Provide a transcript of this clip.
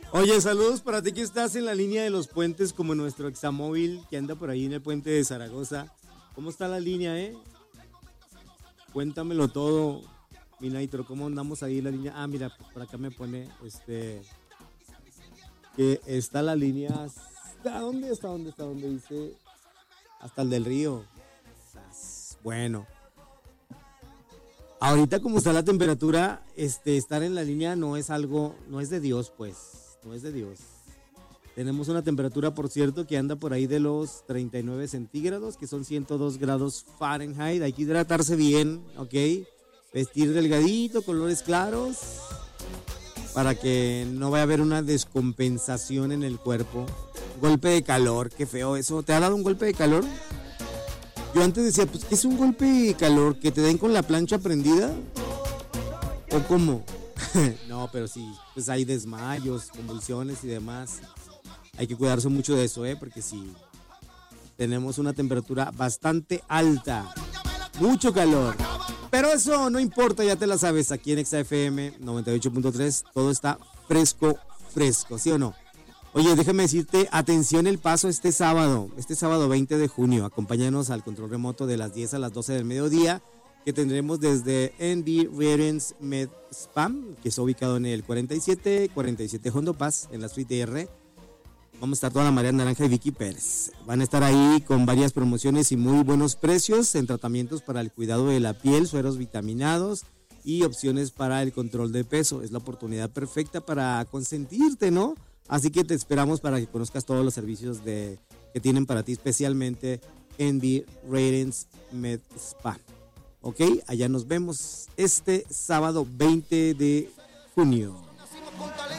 Oye, saludos para ti que estás en la línea de los puentes, como nuestro examóvil que anda por ahí en el puente de Zaragoza. ¿Cómo está la línea, Cuéntamelo todo, mi Nitro, ¿cómo andamos ahí en la línea? Ah, mira, por acá me pone, que está la línea, ¿hasta dónde? ¿Hasta dónde? ¿Hasta dónde dice? Hasta el del río. Bueno, ahorita como está la temperatura, estar en la línea no es algo, no es de Dios, pues, no es de Dios. Tenemos una temperatura, por cierto, que anda por ahí de los 39 centígrados, que son 102 grados Fahrenheit. Hay que hidratarse bien, ¿ok? Vestir delgadito, colores claros, para que no vaya a haber una descompensación en el cuerpo. Golpe de calor, qué feo eso. ¿Te ha dado un golpe de calor? Yo antes decía, pues, ¿qué es un golpe de calor? ¿Que te den con la plancha prendida? ¿O cómo? No, pero sí, pues hay desmayos, convulsiones y demás. Hay que cuidarse mucho de eso, porque sí, tenemos una temperatura bastante alta, mucho calor. Pero eso no importa, ya te la sabes, aquí en XFM 98.3 todo está fresco, fresco, ¿sí o no? Oye, déjame decirte, atención el paso este sábado 20 de junio, acompáñanos al control remoto de las 10 a las 12 del mediodía, que tendremos desde NB Rearance Med Spam, que está ubicado en el 47 Hondo Pass, en la suite R. Vamos a estar toda la María Naranja y Vicky Pérez. Van a estar ahí con varias promociones y muy buenos precios en tratamientos para el cuidado de la piel, sueros vitaminados y opciones para el control de peso. Es la oportunidad perfecta para consentirte, ¿no? Así que te esperamos para que conozcas todos los servicios que tienen para ti, especialmente NB Rearance Med Spa. Ok, allá nos vemos este sábado 20 de junio.